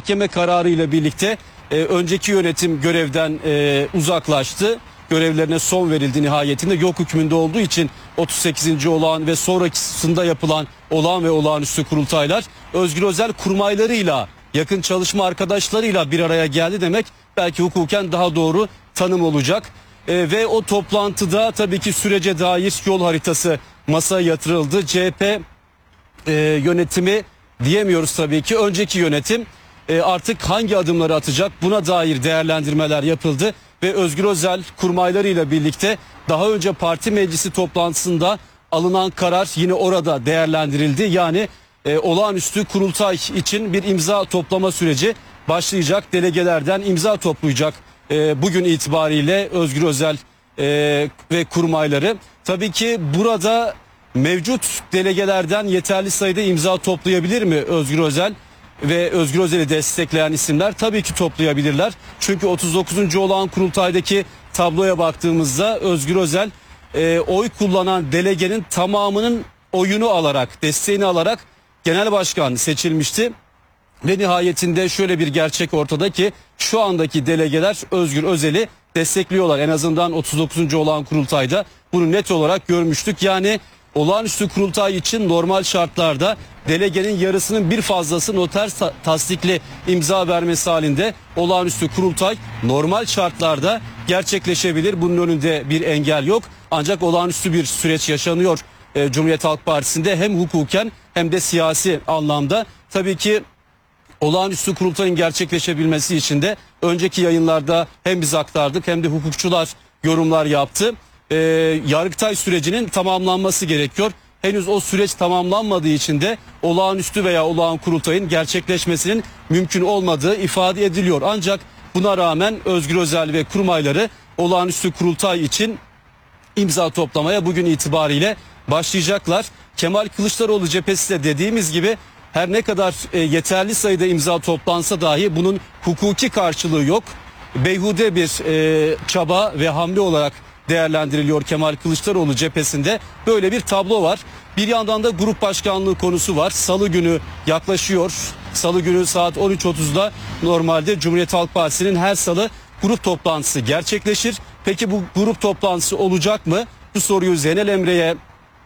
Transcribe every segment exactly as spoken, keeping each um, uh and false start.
mahkeme kararı ile birlikte e, önceki yönetim görevden e, uzaklaştı. Görevlerine son verildi nihayetinde. Yok hükmünde olduğu için otuz sekizinci olağan ve sonrasında yapılan olağan ve olağanüstü kurultaylar Özgür Özel kurmaylarıyla, yakın çalışma arkadaşlarıyla bir araya geldi demek belki hukuken daha doğru tanım olacak. E, ve o toplantıda tabii ki sürece dair yol haritası masaya yatırıldı. C H P e, yönetimi diyemiyoruz tabii ki. Önceki yönetim e, artık hangi adımları atacak, buna dair değerlendirmeler yapıldı. Ve Özgür Özel kurmaylarıyla birlikte daha önce parti meclisi toplantısında alınan karar yine orada değerlendirildi. Yani e, olağanüstü kurultay için bir imza toplama süreci başlayacak. Delegelerden imza toplayacak e, bugün itibariyle Özgür Özel e, ve kurmayları. Tabii ki burada mevcut delegelerden yeterli sayıda imza toplayabilir mi Özgür Özel? Ve Özgür Özel'i destekleyen isimler tabii ki toplayabilirler. Çünkü otuz dokuzuncu olağan kurultaydaki tabloya baktığımızda Özgür Özel e, oy kullanan delegenin tamamının oyunu alarak, desteğini alarak genel başkan seçilmişti. Ve nihayetinde şöyle bir gerçek ortada ki şu andaki delegeler Özgür Özel'i destekliyorlar. En azından otuz dokuzuncu olağan kurultayda bunu net olarak görmüştük. Yani olağanüstü kurultay için normal şartlarda delegenin yarısının bir fazlası noter tasdikli imza vermesi halinde olağanüstü kurultay normal şartlarda gerçekleşebilir. Bunun önünde bir engel yok. Ancak olağanüstü bir süreç yaşanıyor e, Cumhuriyet Halk Partisi'nde hem hukuken hem de siyasi anlamda. Tabii ki olağanüstü kurultayın gerçekleşebilmesi için de önceki yayınlarda hem biz aktardık hem de hukukçular yorumlar yaptı. Ee, Yargıtay sürecinin tamamlanması gerekiyor. Henüz o süreç tamamlanmadığı için de olağanüstü veya olağan kurultayın gerçekleşmesinin mümkün olmadığı ifade ediliyor. Ancak buna rağmen Özgür Özel ve kurmayları olağanüstü kurultay için imza toplamaya bugün itibariyle başlayacaklar. Kemal Kılıçdaroğlu cephesi de dediğimiz gibi her ne kadar e, yeterli sayıda imza toplansa dahi bunun hukuki karşılığı yok. Beyhude bir e, çaba ve hamle olarak değerlendiriliyor Kemal Kılıçdaroğlu cephesinde. Böyle bir tablo var. Bir yandan da grup başkanlığı konusu var. Salı günü yaklaşıyor. Salı günü saat on üç otuzda normalde Cumhuriyet Halk Partisi'nin her salı grup toplantısı gerçekleşir. Peki bu grup toplantısı olacak mı? Bu soruyu Zeynel Emre'ye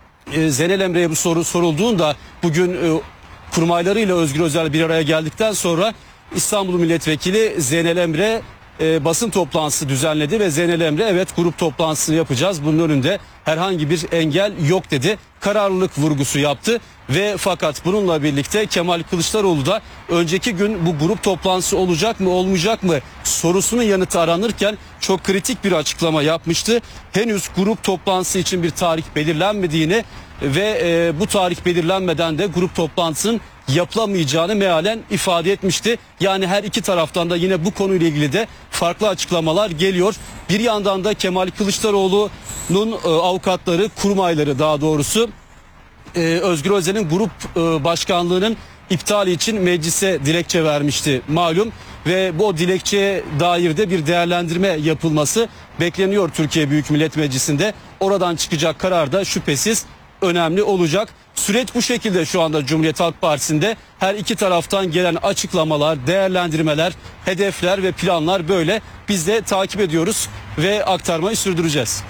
e, Zeynel Emre'ye bu soru sorulduğunda bugün e, kurmaylarıyla Özgür Özel bir araya geldikten sonra İstanbul Milletvekili Zeynel Emre e, basın toplantısı düzenledi ve Zeynel Emre evet grup toplantısını yapacağız. Bunun önünde herhangi bir engel yok dedi. Kararlılık vurgusu yaptı ve fakat bununla birlikte Kemal Kılıçdaroğlu da önceki gün bu grup toplantısı olacak mı olmayacak mı sorusunun yanıtı aranırken çok kritik bir açıklama yapmıştı. Henüz grup toplantısı için bir tarih belirlenmediğini ve e, bu tarih belirlenmeden de grup toplantısının yapılamayacağını mealen ifade etmişti. Yani her iki taraftan da yine bu konuyla ilgili de farklı açıklamalar geliyor. Bir yandan da Kemal Kılıçdaroğlu'nun e, avukatları, kurmayları daha doğrusu e, Özgür Özel'in grup e, başkanlığının iptali için meclise dilekçe vermişti malum ve bu dilekçeye dair de bir değerlendirme yapılması bekleniyor Türkiye Büyük Millet Meclisi'nde. Oradan çıkacak karar da şüphesiz önemli olacak. Süreç bu şekilde şu anda Cumhuriyet Halk Partisi'nde her iki taraftan gelen açıklamalar, değerlendirmeler, hedefler ve planlar böyle. Biz de takip ediyoruz ve aktarmayı sürdüreceğiz.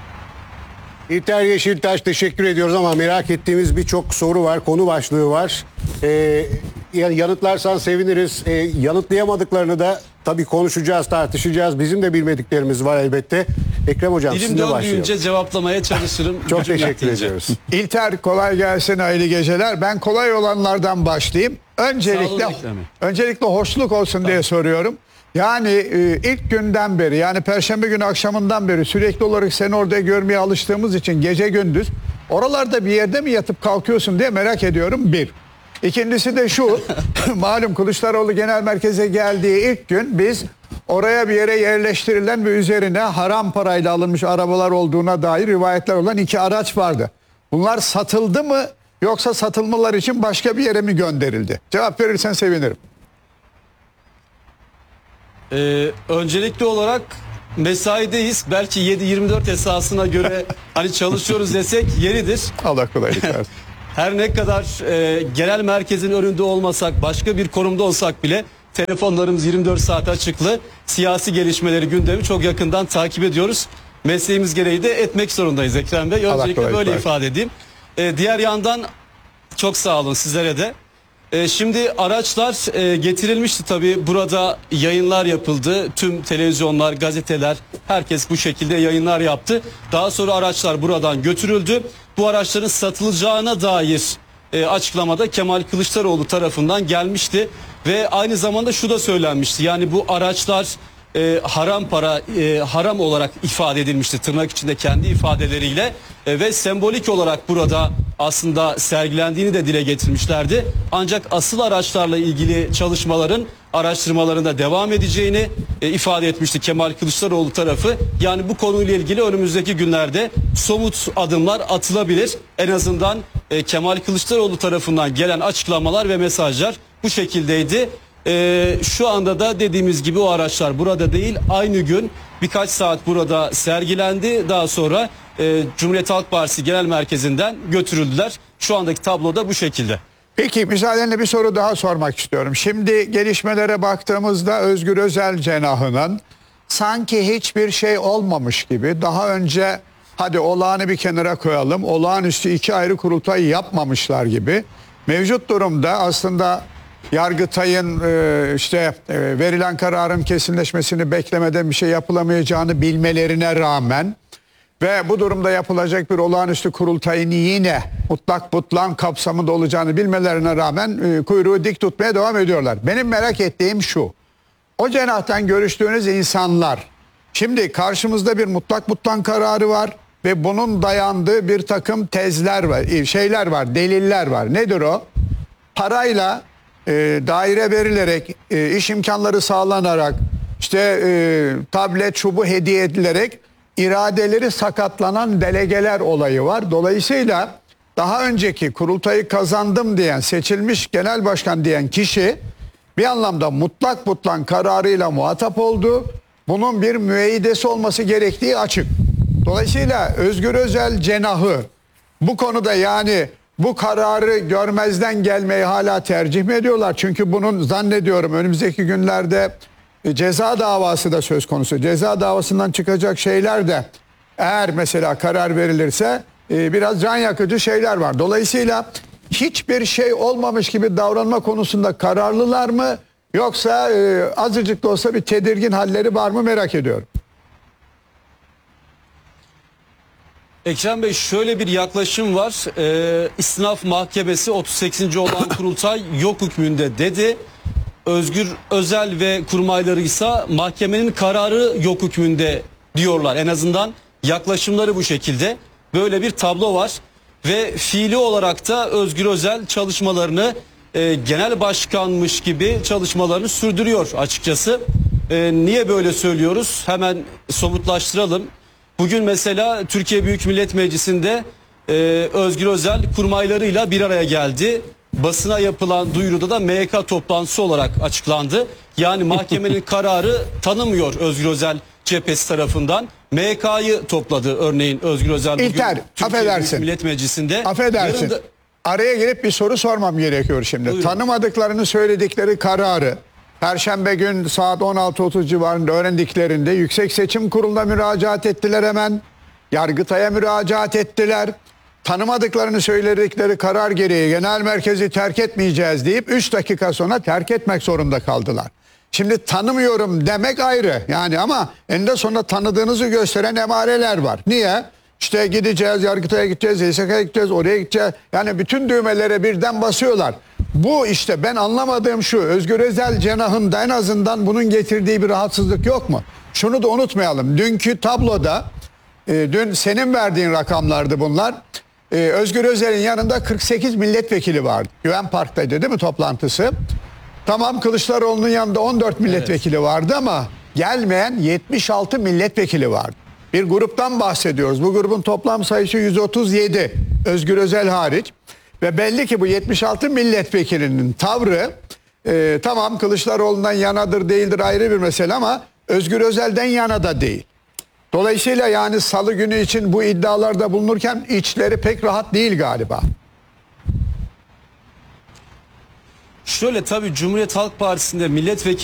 İlter Yeşiltaş teşekkür ediyoruz ama merak ettiğimiz birçok soru var, konu başlığı var. Ee, yanıtlarsan seviniriz. Ee, yanıtlayamadıklarını da tabii konuşacağız, tartışacağız. Bizim de bilmediklerimiz var elbette. Ekrem Hocam Dilim sizinle başlayalım. döndüğünce cevaplamaya çalışırım. Çok teşekkür ediyoruz. İlter kolay gelsin, hayırlı geceler. Ben kolay olanlardan başlayayım. Öncelikle öncelikle hoşluk olsun tamam. diye soruyorum. Yani e, ilk günden beri yani Perşembe günü akşamından beri sürekli olarak seni orada görmeye alıştığımız için gece gündüz oralarda bir yerde mi yatıp kalkıyorsun diye merak ediyorum bir. İkincisi de şu malum Kılıçdaroğlu Genel Merkez'e geldiği ilk gün biz oraya bir yere yerleştirilen ve üzerine haram parayla alınmış arabalar olduğuna dair rivayetler olan iki araç vardı. Bunlar satıldı mı yoksa satılmalar için başka bir yere mi gönderildi? Cevap verirsen sevinirim. Ee, öncelikli olarak mesaideyiz. Belki yedi yirmi dört esasına göre hani çalışıyoruz desek yeridir. Allah kolaylık versin. Her ne kadar e, genel merkezin önünde olmasak, başka bir konumda olsak bile Telefonlarımız yirmi dört saat açıklı. Siyasi gelişmeleri, gündemi çok yakından takip ediyoruz. Mesleğimiz gereği de etmek zorundayız Ekrem Bey. Öncelikle böyle ifade edeyim. Ee, diğer yandan çok sağ olun sizlere de. Ee, şimdi araçlar e, getirilmişti tabii. Burada yayınlar yapıldı. Tüm televizyonlar, gazeteler, herkes bu şekilde yayınlar yaptı. Daha sonra araçlar buradan götürüldü. Bu araçların satılacağına dair e, açıklamada Kemal Kılıçdaroğlu tarafından gelmişti. Ve aynı zamanda şu da söylenmişti. Yani bu araçlar e, haram para, e, haram olarak ifade edilmişti tırnak içinde kendi ifadeleriyle. E, ve sembolik olarak burada aslında sergilendiğini de dile getirmişlerdi. Ancak asıl araçlarla ilgili çalışmaların, araştırmalarında devam edeceğini e, ifade etmişti Kemal Kılıçdaroğlu tarafı. Yani bu konuyla ilgili önümüzdeki günlerde somut adımlar atılabilir. En azından e, Kemal Kılıçdaroğlu tarafından gelen açıklamalar ve mesajlar bu şekildeydi. Ee, şu anda da dediğimiz gibi o araçlar burada değil, aynı gün birkaç saat burada sergilendi. Daha sonra e, Cumhuriyet Halk Partisi Genel Merkezi'nden götürüldüler. Şu andaki tablo da bu şekilde. Peki müsaadenle bir soru daha sormak istiyorum. Şimdi gelişmelere baktığımızda Özgür Özel cenahının sanki hiçbir şey olmamış gibi, daha önce hadi olağanı bir kenara koyalım, olağanüstü iki ayrı kurultay yapmamışlar gibi, mevcut durumda aslında Yargıtay'ın e, işte e, verilen kararın kesinleşmesini beklemeden bir şey yapılamayacağını bilmelerine rağmen ve bu durumda yapılacak bir olağanüstü kurultayın yine mutlak butlan kapsamında olacağını bilmelerine rağmen e, kuyruğu dik tutmaya devam ediyorlar. Benim merak ettiğim şu: o cenahtan görüştüğünüz insanlar, şimdi karşımızda bir mutlak butlan kararı var ve bunun dayandığı bir takım tezler var, şeyler var, deliller var. Nedir o? Parayla E, daire verilerek, e, iş imkanları sağlanarak, işte e, tablet çubu hediye edilerek iradeleri sakatlanan delegeler olayı var. Dolayısıyla daha önceki kurultayı kazandım diyen, seçilmiş genel başkan diyen kişi bir anlamda mutlak butlan kararıyla muhatap oldu. Bunun bir müeyyidesi olması gerektiği açık. Dolayısıyla Özgür Özel cenahı bu konuda, yani bu kararı görmezden gelmeyi hala tercih mi ediyorlar? Çünkü bunun zannediyorum önümüzdeki günlerde ceza davası da söz konusu. Ceza davasından çıkacak şeyler de eğer mesela karar verilirse biraz can yakıcı şeyler var. Dolayısıyla hiçbir şey olmamış gibi davranma konusunda kararlılar mı? Yoksa azıcık da olsa bir tedirgin halleri var mı, merak ediyorum. Ekrem Bey, şöyle bir yaklaşım var. Ee, İstinaf Mahkemesi otuz sekizinci olan kurultay yok hükmünde dedi. Özgür Özel ve kurmayları ise mahkemenin kararı yok hükmünde diyorlar. En azından yaklaşımları bu şekilde. Böyle bir tablo var ve fiili olarak da Özgür Özel çalışmalarını e, genel başkanmış gibi çalışmalarını sürdürüyor açıkçası. E, niye böyle söylüyoruz? Hemen somutlaştıralım. Bugün mesela Türkiye Büyük Millet Meclisi'nde e, Özgür Özel kurmaylarıyla bir araya geldi. Basına yapılan duyuruda da M Y K toplantısı olarak açıklandı. Yani mahkemenin kararı tanımıyor Özgür Özel cephesi tarafından. M Y K'yı topladı örneğin Özgür Özel bugün İlter, Türkiye affedersin. Büyük Millet Meclisi'nde. Affedersin. Da... Araya girip bir soru sormam gerekiyor şimdi. Buyurun. Tanımadıklarını söyledikleri kararı Perşembe gün saat on altı otuz civarında öğrendiklerinde Yüksek Seçim Kurulu'na müracaat ettiler hemen. Yargıtay'a müracaat ettiler. Tanımadıklarını söyledikleri karar gereği genel merkezi terk etmeyeceğiz deyip üç dakika sonra terk etmek zorunda kaldılar. Şimdi tanımıyorum demek ayrı yani, ama eninde sonunda tanıdığınızı gösteren emareler var. Niye? İşte gideceğiz, Yargıtay'a gideceğiz, Y S K'ya gideceğiz, oraya gideceğiz. Yani bütün düğmelere birden basıyorlar. Bu işte ben anlamadığım şu: Özgür Özel cenahında en azından bunun getirdiği bir rahatsızlık yok mu? Şunu da unutmayalım. Dünkü tabloda, e, dün senin verdiğin rakamlardı bunlar. E, Özgür Özel'in yanında kırk sekiz milletvekili vardı. Güven Park'taydı değil mi toplantısı? Tamam, Kılıçdaroğlu'nun yanında on dört milletvekili evet. vardı ama gelmeyen yetmiş altı milletvekili vardı. Bir gruptan bahsediyoruz. Bu grubun toplam sayısı yüz otuz yedi. Özgür Özel hariç. Ve belli ki bu yetmiş altı milletvekilinin tavrı e, tamam Kılıçdaroğlu'ndan yanadır değildir ayrı bir mesele, ama Özgür Özel'den yana da değil. Dolayısıyla yani salı günü için bu iddialarda bulunurken içleri pek rahat değil galiba. Şöyle tabii Cumhuriyet Halk Partisi'nde milletvekili